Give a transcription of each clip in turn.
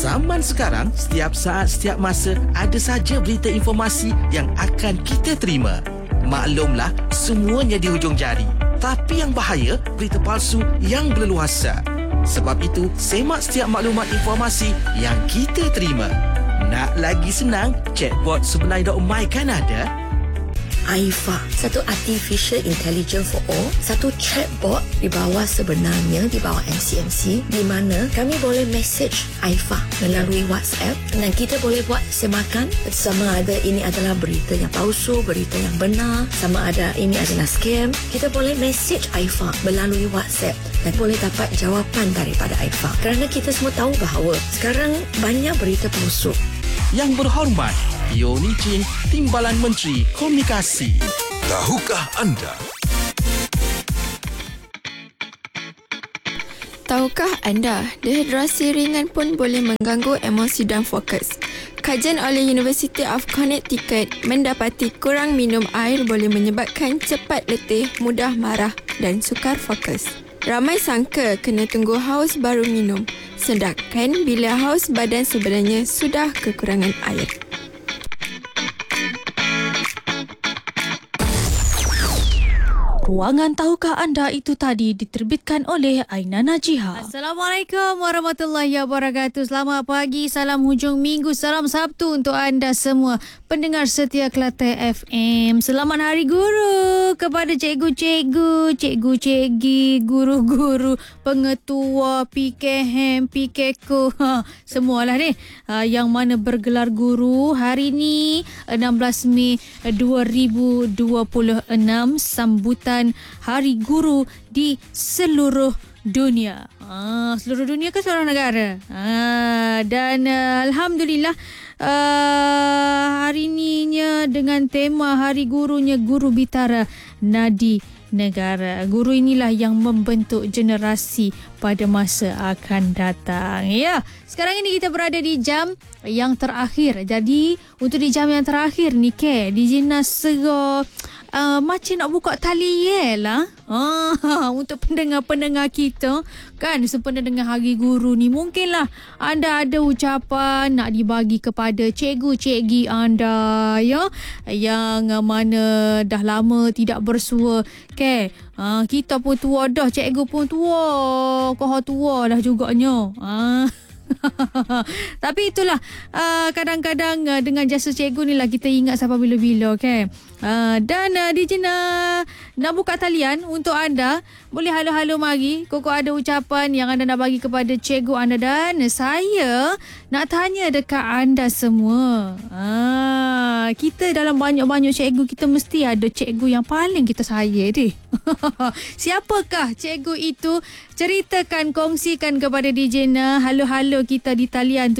Zaman sekarang, setiap saat, setiap masa, ada saja berita informasi yang akan kita terima. Maklumlah, semuanya di hujung jari. Tapi yang bahaya, berita palsu yang berleluasa. Sebab itu, semak setiap maklumat informasi yang kita terima. Nak lagi senang? Chatbot Sebenarnya.my kan ada? AIFA, satu artificial intelligence for all, satu chatbot di bawah Sebenarnya, di bawah MCMC, di mana kami boleh message AIFA melalui WhatsApp dan kita boleh buat semakan sama ada ini adalah berita yang palsu, berita yang benar, sama ada ini adalah scam. Kita boleh message AIFA melalui WhatsApp dan boleh dapat jawapan daripada AIFA. Kerana kita semua tahu bahawa sekarang banyak berita palsu. Yang berhormat, Yoni Ching, Timbalan Menteri Komunikasi. Tahukah anda? Tahukah anda, dehidrasi ringan pun boleh mengganggu emosi dan fokus. Kajian oleh University of Connecticut mendapati kurang minum air boleh menyebabkan cepat letih, mudah marah dan sukar fokus. Ramai sangka kena tunggu haus baru minum. Sedangkan bila haus, badan sebenarnya sudah kekurangan air. Ruangan Tahukah Anda itu tadi diterbitkan oleh Aina Najiha. Assalamualaikum warahmatullahi wabarakatuh. Selamat pagi, salam hujung minggu, salam Sabtu untuk anda semua pendengar setia Kelate FM. Selamat Hari Guru kepada cikgu-cikgu, cikgu-cikgi, guru-guru, pengetua, PKM, PKK, semualah ni yang mana bergelar guru hari ni 16 Mei 2026, sambutan Hari Guru di seluruh dunia. Seluruh dunia ke seluruh negara? Dan Alhamdulillah hari ininya dengan tema Hari Gurunya Guru Bitara Nadi Negara. Guru inilah yang membentuk generasi pada masa akan datang. Ya, sekarang ini kita berada di jam yang terakhir. Jadi untuk di jam yang terakhir ni di Jina Sega macam nak buka tali lah. Untuk pendengar-pendengar kita kan sempena dengan Hari Guru ni, mungkinlah anda ada ucapan nak dibagi kepada cikgu-cikgi anda ya, yang mana dah lama tidak bersua. Kita pun tua dah, cikgu pun tua, kau tua dah juganya. Tapi itulah kadang-kadang dengan jasa cikgu ni lah kita ingat sampai bila-bila dan DJ nak buka talian untuk anda. Boleh halo-halo mari. Koko ada ucapan yang anda nak bagi kepada cikgu anda, dan saya nak tanya dekat anda semua. Kita dalam banyak-banyak cikgu, kita mesti ada cikgu yang paling kita sayang deh. Siapakah cikgu itu? Ceritakan, kongsikan kepada DJ halo-halo kita di talian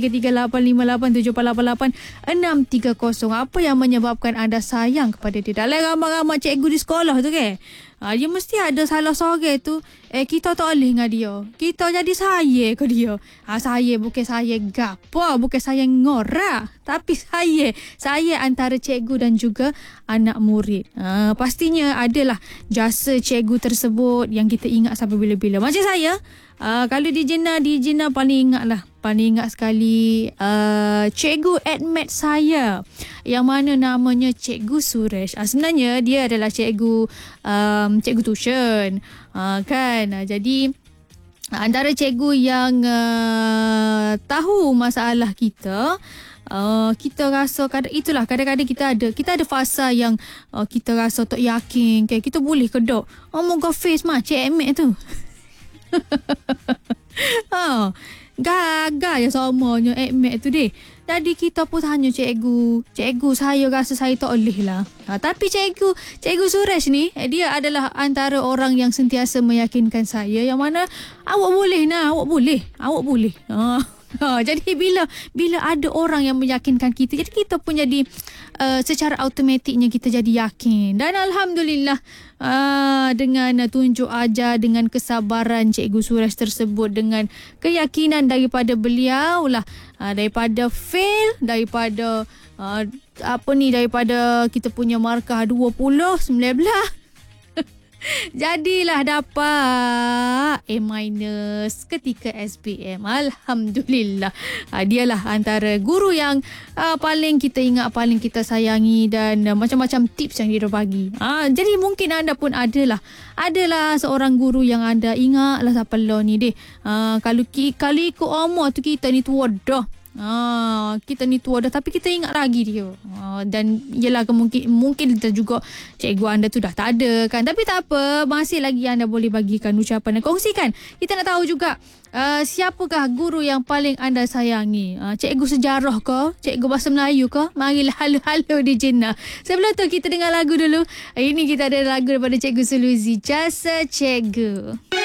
7433858788 Apa yang menyebabkan anda sayang kepada dia? Dalam ramai-ramai cikgu di sekolah tu dia mesti ada salah seorang tu. Kita tak boleh dengan dia. Kita jadi sayang ke dia. Sayang bukan sayang gapo, bukan sayang ngorak, tapi sayang antara cikgu dan juga anak murid. Pastinya adalah jasa cikgu tersebut yang kita ingat sampai bila-bila. Macam saya, kalau di Jena paling ingat sekali cikgu admit saya yang mana namanya Cikgu Suresh. Sebenarnya dia adalah cikgu tuition kan. Jadi antara cikgu yang tahu masalah kita. Kita rasa kadang-kadang kita ada fasa yang kita rasa tak yakin kita boleh ke tak. Moga face macam admit tu. Gagal ya semuanya admit tu deh. Jadi kita pun tanya cikgu, saya rasa saya tak boleh lah. Tapi cikgu Suresh ni, dia adalah antara orang yang sentiasa meyakinkan saya yang mana awak boleh. Jadi bila ada orang yang meyakinkan kita, jadi kita pun jadi secara automatiknya kita jadi yakin. Dan Alhamdulillah dengan tunjuk ajar, dengan kesabaran Cikgu Suresh tersebut, dengan keyakinan daripada beliau lah, daripada fail, daripada daripada kita punya markah 20, 19 Jadilah dapat A- ketika SPM. Alhamdulillah. Dialah antara guru yang paling kita ingat, paling kita sayangi dan macam-macam tips yang dia bagi. Jadi mungkin anda pun adalah seorang guru yang anda ingat lah siapa lo ni deh. Kalau ikut umur tu kita ni tua dah. Kita ni tua dah tapi kita ingat lagi dia. Dan yelah mungkin kita juga cikgu anda tu dah tak ada kan. Tapi tak apa, masih lagi anda boleh bagikan ucapan dan kongsikan. Kita nak tahu juga siapakah guru yang paling anda sayangi? Cikgu sejarah ke? Cikgu bahasa Melayu ke? Marilah halo-halo di Jena. Sebelum tu kita dengar lagu dulu. Ini kita ada lagu daripada Cikgu Suluzi, Jasa Cikgu.